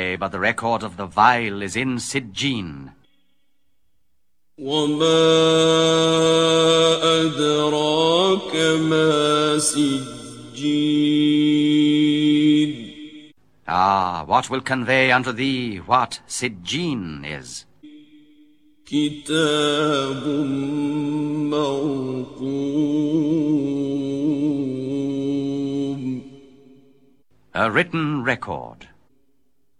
say, but the record of the vile is in Sijjin. وَمَا أَدْرَاكَ مَا سِجِّينٌ. Ah, what will convey unto thee what Sijjin is? كِتَابٌ مَّرْقُومٌ. A written record.